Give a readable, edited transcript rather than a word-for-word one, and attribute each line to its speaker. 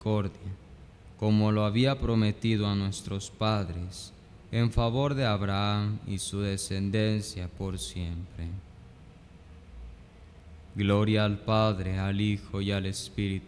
Speaker 1: misericordia, como lo había prometido a nuestros padres, en favor de Abraham y su descendencia por siempre. Gloria al Padre, al Hijo y al Espíritu